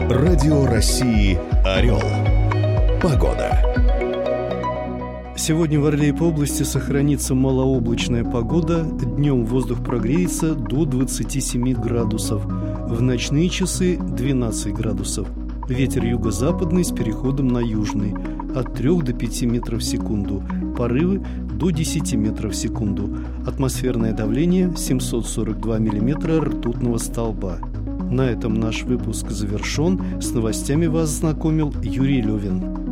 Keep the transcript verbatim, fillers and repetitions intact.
Радио России «Орел». Погода. Сегодня в Орле по области сохранится малооблачная погода. Днем воздух прогреется до двадцати семи градусов. В ночные часы двенадцать градусов. Ветер юго-западный с переходом на южный. От трёх до пяти метров в секунду. Порывы до десяти метров в секунду. Атмосферное давление семьсот сорок два миллиметра ртутного столба. На этом наш выпуск завершен. С новостями вас знакомил Юрий Левин.